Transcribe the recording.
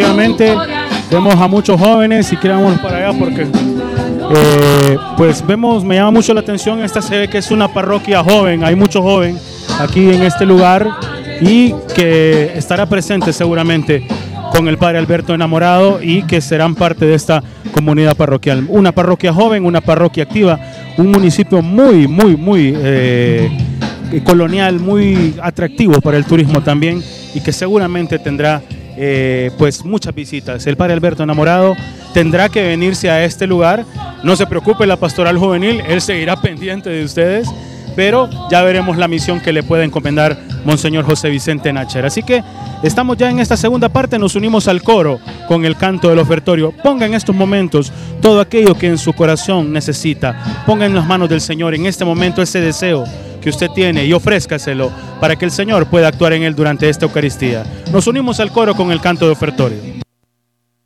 efectivamente vemos a muchos jóvenes y queremos para allá porque pues vemos, me llama mucho la atención, esta se ve que es una parroquia joven, hay mucho joven aquí en este lugar y que estará presente seguramente con el Padre Alberto Enamorado y que serán parte de esta comunidad parroquial. Una parroquia joven, una parroquia activa, un municipio muy colonial, muy atractivo para el turismo también y que seguramente tendrá pues muchas visitas. El Padre Alberto Enamorado tendrá que venirse a este lugar. No se preocupe la pastoral juvenil, él seguirá pendiente de ustedes, pero ya veremos la misión que le puede encomendar Monseñor José Vicente Náchara. Así que estamos ya en esta segunda parte, nos unimos al coro con el canto del ofertorio. Ponga en estos momentos todo aquello que en su corazón necesita. Ponga en las manos del Señor en este momento ese deseo que usted tiene y ofrézcaselo para que el Señor pueda actuar en él durante esta Eucaristía. Nos unimos al coro con el canto de ofertorio.